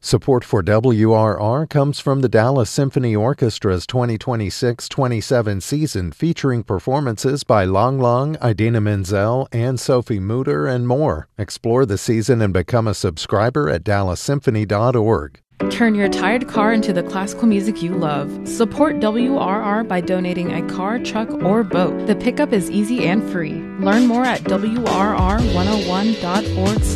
Support for WRR comes from the Dallas Symphony Orchestra's 2026-27 season, featuring performances by Lang Lang, Idina Menzel, and Sophie Mutter, and more. Explore the season and become a subscriber at dallassymphony.org. Turn your tired car into the classical music you love. Support WRR by donating a car, truck, or boat. The pickup is easy and free. Learn more at WRR101.org/donate.